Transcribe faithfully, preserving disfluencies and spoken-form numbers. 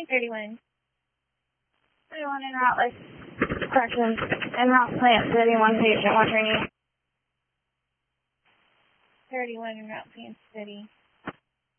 Hi, thirty-one. thirty-one in route, like, corrections, en route Plant City, one patient, one trainee. thirty-one in route Plant City.